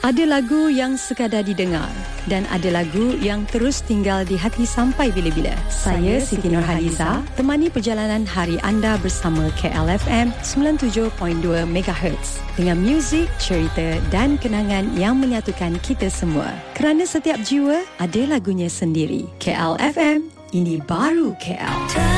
Ada lagu yang sekadar didengar dan ada lagu yang terus tinggal di hati sampai bila-bila. Saya Siti Nurhaliza, temani perjalanan hari anda bersama KLFM 97.2 MHz dengan muzik, cerita dan kenangan yang menyatukan kita semua. Kerana setiap jiwa ada lagunya sendiri. KLFM, ini baru KL.